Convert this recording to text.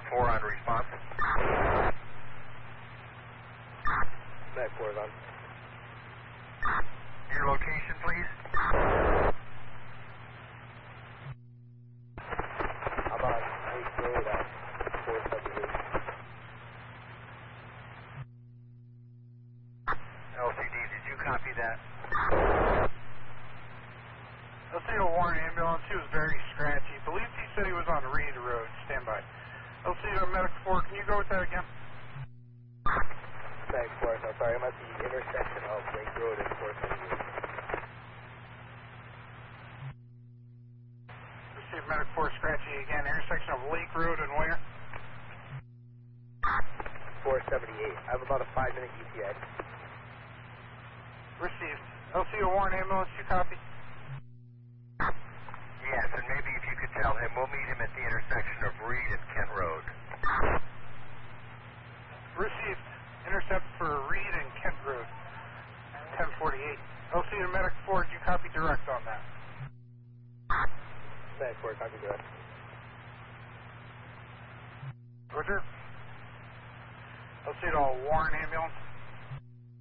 4 on response. Medic 4 is on. Your location, please. I'm on Lake Road at 478. LCD, did you copy that? LCD Warren ambulance, he was very scratchy. Believed he said he was on Reed Road. Stand by. LCD Medic 4, can you go with that again? Medic 4 is on. Sorry, I'm at the intersection of Lake Road and 478. Receive Medic 4 scratchy again. Intersection of Lake Road and where? 478. I have about a 5-minute ETA. Received. LCD Warren ambulance, you copy? Yes, and maybe if you could tell him, we'll meet him at the intersection of Reed and Kent Road. Received. Intercept for Reed and Kent Road. 1048. LCD Medic 4, did you copy direct on that? Medic 4, copy direct. Roger. LCD Warren ambulance.